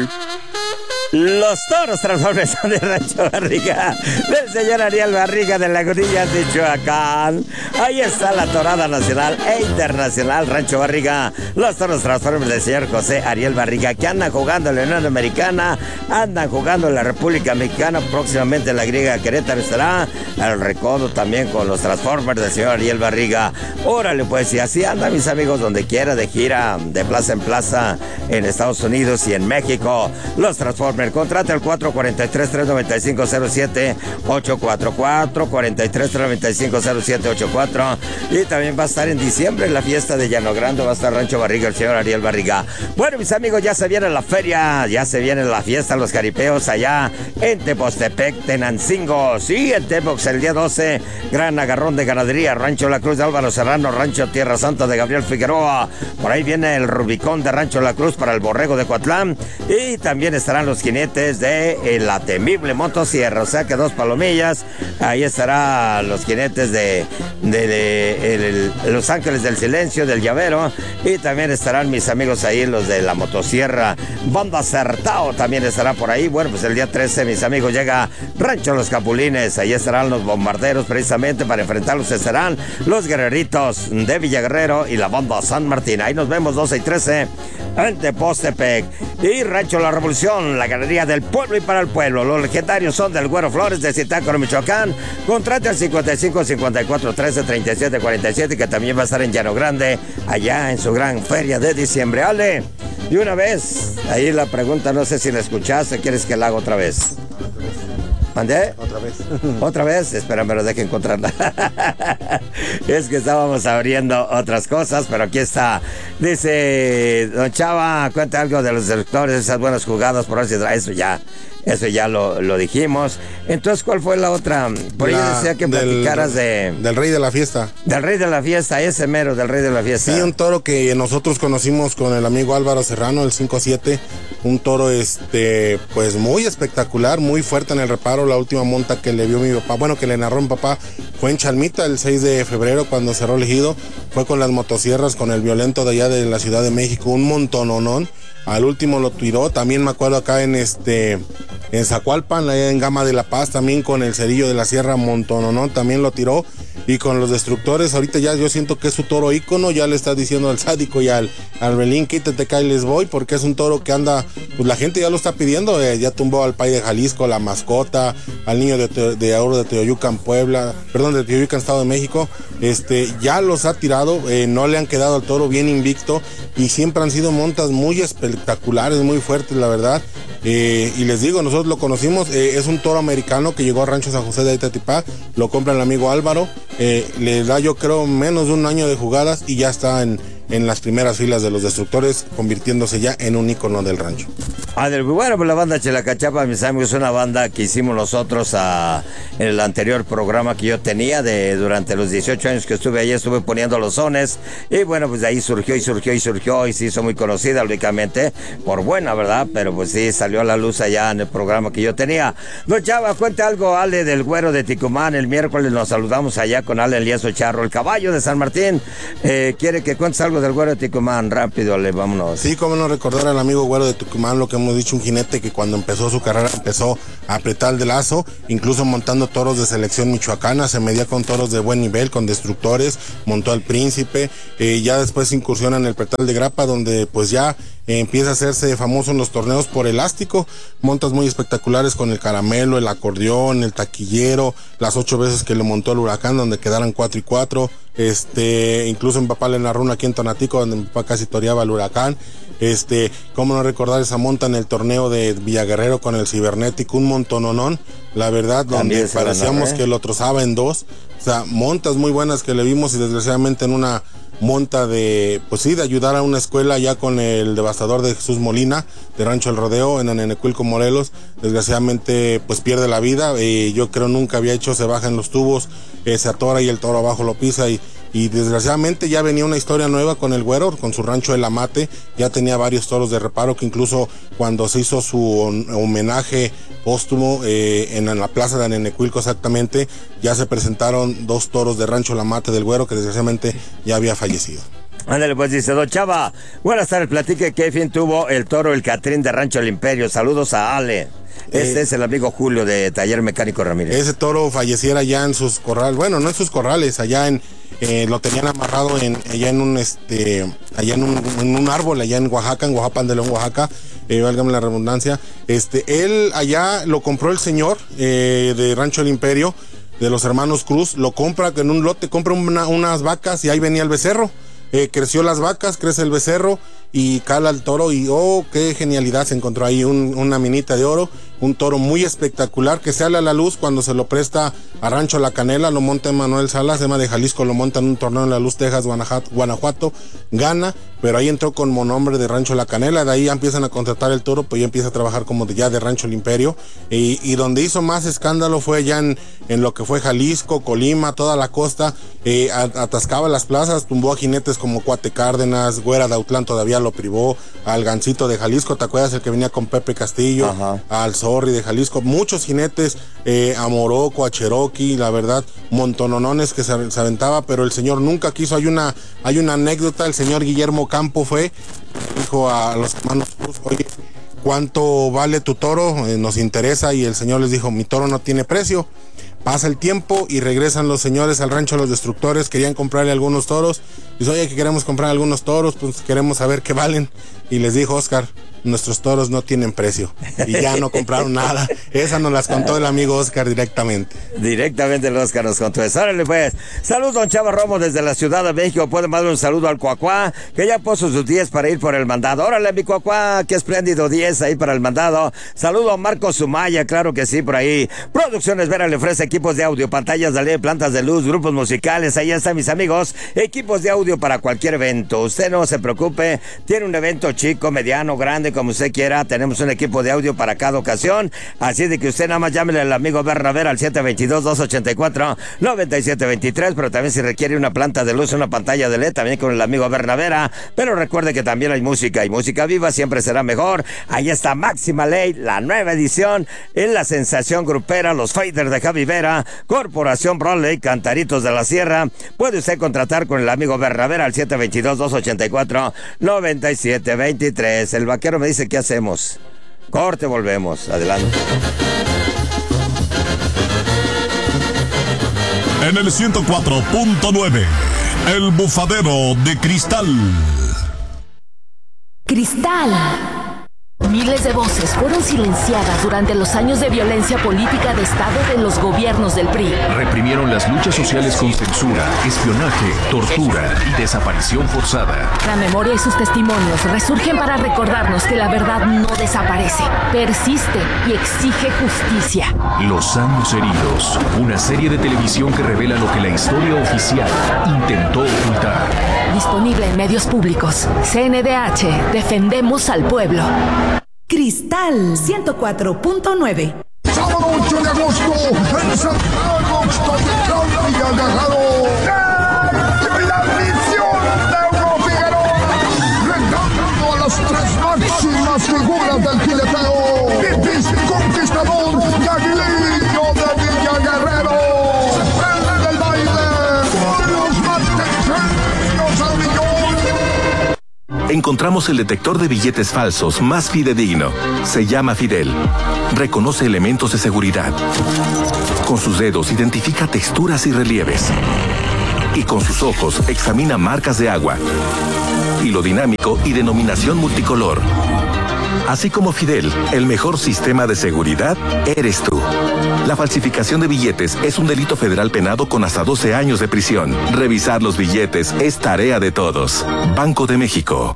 Los toros Transformers son de Rancho Barriga, del señor Ariel Barriga de Lagunillas, Michoacán. Ahí está la torada nacional e internacional Rancho Barriga. Los toros Transformers del señor José Ariel Barriga, que andan jugando en la Unión Americana, andan jugando en la República Mexicana, próximamente en la griega Querétaro estará el recodo también con los Transformers del señor Ariel Barriga. Órale pues, y así andan mis amigos donde quiera, de gira, de plaza en plaza, en Estados Unidos y en México. Los Transformers. Contrata el 443-395-0784, 443-395-0784. Y también va a estar en diciembre en la fiesta de Llano Grande, va a estar Rancho Barriga, el señor Ariel Barriga. Bueno, mis amigos, ya se viene la feria, ya se viene la fiesta, los jaripeos allá en Tepostepec, Tenancingo. Sí, en Tepox el día 12, gran agarrón de ganadería, Rancho La Cruz de Álvaro Serrano, Rancho Tierra Santa de Gabriel Figueroa. Por ahí viene el Rubicón de Rancho La Cruz para el Borrego de Coatlán. Y también estarán los jinetes de la temible motosierra, o sea que 2 palomillas. Ahí estará los jinetes de Los Ángeles del Silencio, del Llavero. Y también estarán mis amigos ahí, los de la motosierra, Banda Acertado también estará por ahí. Bueno, pues el día 13, mis amigos, llega Rancho Los Capulines. Ahí estarán los bombarderos precisamente para enfrentarlos. Estarán los guerreritos de Villaguerrero y la Banda San Martín. Ahí nos vemos 12 y 13 en Tepostepec. Y Rancho La Revolución, la galería del pueblo y para el pueblo. Los legendarios son del Güero Flores de Zitácuaro, Michoacán. Contrate al 55 54 13 37 47, que también va a estar en Llano Grande, allá en su gran feria de diciembre. Ale, y una vez, ahí la pregunta, no sé si la escuchaste, ¿quieres que la haga otra vez? ¿Mandé? Otra vez. ¿Otra vez? Espérame, lo deje encontrarla. Es que estábamos abriendo otras cosas, pero aquí está. Dice, don Chava, cuenta algo de los destructores, esas buenas jugadas, por eso ya lo dijimos. Entonces, ¿cuál fue la otra? Por ahí decía que platicaras del Rey de la Fiesta. Del Rey de la Fiesta, ese mero, del Rey de la Fiesta. Sí, un toro que nosotros conocimos con el amigo Álvaro Serrano, el 5-7. Un toro, pues muy espectacular, muy fuerte en el reparo. La última monta que le vio mi papá, bueno, que le narró mi papá, fue en Chalmita el 6 de febrero cuando cerró el ejido. Fue con las motosierras, con el violento de allá de la Ciudad de México, un montononón. Al último lo tiró, también me acuerdo acá en Zacualpan, allá en Gama de la Paz, también con el cerillo de la Sierra Montononón, también lo tiró. Y con los destructores, ahorita ya yo siento que es su toro ícono, ya le está diciendo al sádico y al Belín, quítate acá y les voy, porque es un toro que anda, pues la gente ya lo está pidiendo, ya tumbó al Pay de Jalisco, la mascota, al niño de oro de Teoyucan, de Teoyucan, Estado de México, ya los ha tirado, no le han quedado al toro bien invicto, y siempre han sido montas muy espectaculares, muy fuertes, la verdad. Y les digo, nosotros lo conocimos, es un toro americano que llegó a Rancho San José de Itatipá, lo compra el amigo Álvaro, le da yo creo menos de un año de jugadas y ya está en las primeras filas de los destructores, convirtiéndose ya en un ícono del rancho. Bueno, pues la banda Chelacachapa, mis amigos, es una banda que hicimos nosotros en el anterior programa que yo tenía, durante los 18 años que estuve ahí, estuve poniendo los sones, y bueno, pues de ahí surgió y se hizo muy conocida, lógicamente, por buena, ¿verdad? Pero pues sí, salió a la luz allá en el programa que yo tenía. Don Chava, cuenta algo, Ale, del Güero de Ticumán. El miércoles nos saludamos allá con Ale Elías Charro, el caballo de San Martín. Quiere que cuentes algo del Güero de Ticumán, rápido, Ale, vámonos. Sí, cómo no recordar al amigo Güero de Ticumán, lo que hemos dicho, un jinete que cuando empezó su carrera empezó a apretar el lazo, incluso montando toros de selección michoacana, se medía con toros de buen nivel, con destructores, montó al Príncipe, ya después incursiona en el Pretal de Grapa, donde pues ya empieza a hacerse famoso en los torneos por elástico, montas muy espectaculares con el Caramelo, el Acordeón, el Taquillero, las 8 veces que le montó el Huracán, donde quedaron 4 y 4, incluso mi papá le narró una aquí en Tonatico, donde mi papá casi toreaba el Huracán. Cómo no recordar esa monta en el torneo de Villaguerrero con el Cibernético, un montononón, la verdad, donde parecíamos que lo trozaba en dos. O sea, montas muy buenas que le vimos, y desgraciadamente en una monta de ayudar a una escuela ya con el devastador de Jesús Molina, de Rancho El Rodeo, en Anenecuilco, Morelos, desgraciadamente pues pierde la vida. Yo creo nunca había hecho, se baja en los tubos, se atora y el toro abajo lo pisa, y desgraciadamente ya venía una historia nueva con el Güero, con su rancho El Amate, ya tenía varios toros de reparo, que incluso cuando se hizo su homenaje póstumo en la plaza de Anenecuilco exactamente, ya se presentaron 2 toros de rancho El Amate del Güero, que desgraciadamente ya había fallecido. Ándale, pues dice, don Chava, buenas tardes, platique qué fin tuvo el toro el Catrín de Rancho El Imperio. Saludos a Ale. Este es el amigo Julio de Taller Mecánico Ramírez. Ese toro falleciera ya en sus corrales, bueno, no en sus corrales, allá en lo tenían amarrado allá en un árbol, allá en Oaxaca, en Oaxapan de León, Oaxaca, válgame la redundancia. Él allá lo compró el señor de Rancho El Imperio, de los hermanos Cruz, lo compra en un lote, compra unas vacas y ahí venía el becerro. Creció las vacas, crece el becerro y cala el toro y oh, qué genialidad, se encontró ahí una minita de oro, un toro muy espectacular que sale a la luz cuando se lo presta a Rancho La Canela, lo monta Manuel Salas, Ema de Jalisco, lo monta en un torneo en La Luz, Texas, Guanajuato, gana, pero ahí entró con monombre de Rancho La Canela, de ahí ya empiezan a contratar el toro, pues ya empieza a trabajar como ya de Rancho El Imperio, y donde hizo más escándalo fue allá en lo que fue Jalisco, Colima, toda la costa, atascaba las plazas, tumbó a jinetes como Cuate Cárdenas, Güera de Autlán todavía lo privó, al Gancito de Jalisco, ¿te acuerdas? El que venía con Pepe Castillo, ajá, al Zorri de Jalisco, muchos jinetes, a Morocco, a Cherokee, la verdad, montononones que se aventaba, pero el señor nunca quiso. Hay una anécdota, el señor Guillermo Campo dijo a los hermanos Cruz, oye, ¿cuánto vale tu toro? Nos interesa, y el señor les dijo, mi toro no tiene precio. Pasa el tiempo y regresan los señores al rancho, los destructores, querían comprarle algunos toros. Dice, oye, que queremos comprar algunos toros, pues queremos saber qué valen. Y les dijo Oscar, nuestros toros no tienen precio. Y ya no compraron nada. Esa nos las contó el amigo Oscar directamente. Directamente el Oscar nos contó eso. Órale pues. Saludos, don Chava Romo desde la Ciudad de México. Pueden mandarle un saludo al Cuacuá, que ya puso sus 10 para ir por el mandado. Órale, mi Cuacuá, qué espléndido 10 ahí para el mandado. Saludo a Marco Sumaya, claro que sí, por ahí. Producciones Vera le ofrece equipos de audio, pantallas de LED, plantas de luz, grupos musicales. Ahí están, mis amigos. Equipos de audio para cualquier evento. Usted no se preocupe. Tiene un evento chico, mediano, grande, como usted quiera. Tenemos un equipo de audio para cada ocasión. Así de que usted nada más llámele al amigo Bernabé al 722-284-9723. Pero también si requiere una planta de luz, una pantalla de LED, también con el amigo Bernabé. Pero recuerde que también hay música, y música viva siempre será mejor. Ahí está Máxima Ley, la nueva edición. En la sensación grupera, los Fighters de Javi Vera, Corporación Broadway, Cantaritos de la Sierra. Puede usted contratar con el amigo Bernabé al 722-284-9723. El vaquero me dice, ¿qué hacemos? Corte, volvemos. Adelante. En el 104.9, El Bufadero de Cristal. Cristal. Miles de voces fueron silenciadas durante los años de violencia política de Estado de los gobiernos del PRI. Reprimieron las luchas sociales con censura, espionaje, tortura y desaparición forzada. La memoria y sus testimonios resurgen para recordarnos que la verdad no desaparece, persiste y exige justicia. Los años heridos, una serie de televisión que revela lo que la historia oficial intentó ocultar. Disponible en medios públicos. CNDH, defendemos al pueblo. Cristal 104.9. Sábado 8 de agosto, en Santiago, y agarrado. La misión de Euro Figueroa, retando a las tres máximas figuras del jileteo. Pipis, Conquistador, Gaglillo de Villa Guerrero. Se prenden el baile con los matecheños al millón. Encontramos el detector de billetes falsos más fidedigno. Se llama Fidel. Reconoce elementos de seguridad. Con sus dedos identifica texturas y relieves. Y con sus ojos examina marcas de agua. Hilo dinámico y denominación multicolor. Así como Fidel, el mejor sistema de seguridad eres tú. La falsificación de billetes es un delito federal penado con hasta 12 años de prisión. Revisar los billetes es tarea de todos. Banco de México.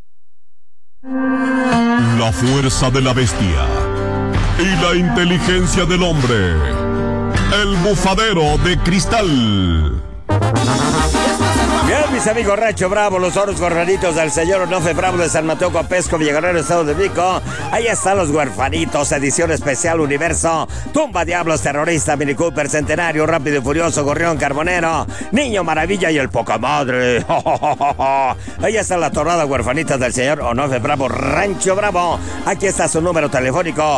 La fuerza de la bestia y la inteligencia del hombre. El Bufadero de Cristal. Bien, mis amigos, Rancho Bravo, los oros gorranitos del señor Onofre Bravo de San Mateo Copesco, Villaguerrero, Estado de México. Ahí están los huerfanitos, edición especial Universo, Tumba Diablos, Terrorista, Mini Cooper, Centenario, Rápido y Furioso, Gorrión Carbonero, Niño Maravilla y el Poca Madre. Ahí está la tornada huerfanita del señor Onofre Bravo, Rancho Bravo. Aquí está su número telefónico,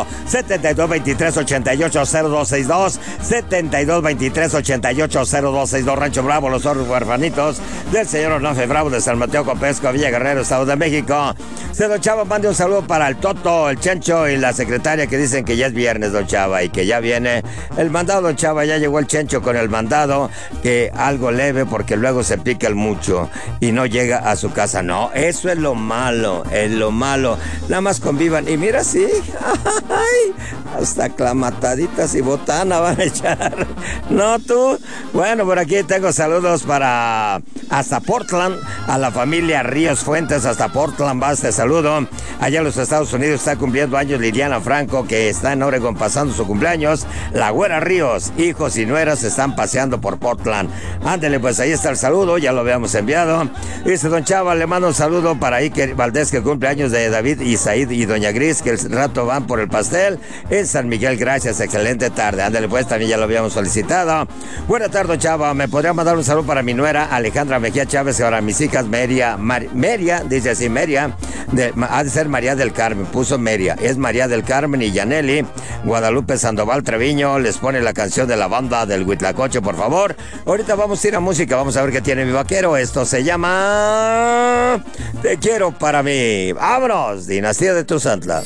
7223-880262, 7223-880262, Rancho Bravo, los oros huerfanitos del el señor Onofre Bravo de San Mateo Copesco, Villa Guerrero, Estado de México. Don Chava, mande un saludo para el Toto, el Chencho y la secretaria que dicen que ya es viernes, don Chava, y que ya viene el mandado, don Chava. Ya llegó el Chencho con el mandado, que algo leve porque luego se pica el mucho y no llega a su casa. No, eso es lo malo, es lo malo. Nada más convivan y mira, sí, ay, hasta clamataditas y botana van a echar. ¿No tú? Bueno, por aquí tengo saludos para hasta Portland, a la familia Ríos Fuentes, hasta Portland va este saludo. Allá en los Estados Unidos está cumpliendo años Liliana Franco, que está en Oregon pasando su cumpleaños. La güera Ríos, hijos y nueras están paseando por Portland. Ándele, pues ahí está el saludo, ya lo habíamos enviado. Dice don Chava, le mando un saludo para Iker Valdés, que cumple años, de David y Said y doña Gris, que el rato van por el pastel en San Miguel. Gracias, excelente tarde. Ándele, pues también ya lo habíamos solicitado. Buena tarde, don Chava. ¿Me podría mandar un saludo para mi nuera Alejandra Mejía Chávez y para mis hijas Meria, dice así, Meria, ha de ser María del Carmen, puso Meria, es María del Carmen y Yaneli, Guadalupe Sandoval Treviño, les pone la canción de la banda del Huitlacoche, por favor. Ahorita vamos a ir a música, vamos a ver qué tiene mi vaquero. Esto se llama Te quiero para mí. ¡Vámonos! Dinastía de Tuzantla.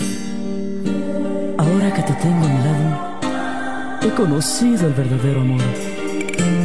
Ahora que te tengo a mi lado, he conocido el verdadero amor.